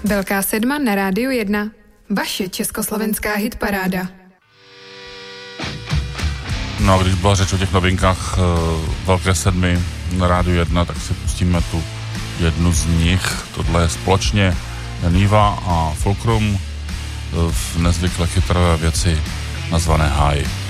Velká sedma na Rádiu 1. Vaše československá hitparáda. No a když byla řeč o těch novinkách Velké sedmy na Rádiu 1, tak si pustíme tu jednu z nich. Tohle je společně Niva a Fulcrum v nezvykle chytré věci nazvané High.